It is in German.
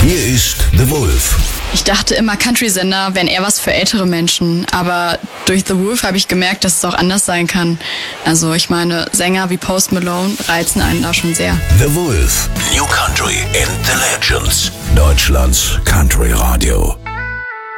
Hier ist The Wolf. Ich dachte immer, Country-Sender wären eher was für ältere Menschen, aber durch The Wolf habe ich gemerkt, dass es auch anders sein kann. Also ich meine, Sänger wie Post Malone reizen einen da schon sehr. The Wolf. New Country and the Legends. Deutschlands Country Radio.